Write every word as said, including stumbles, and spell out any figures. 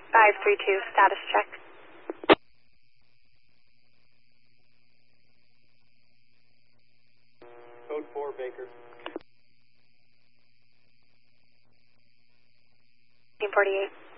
five three two, status check. Code four, Baker. fifteen forty-eight.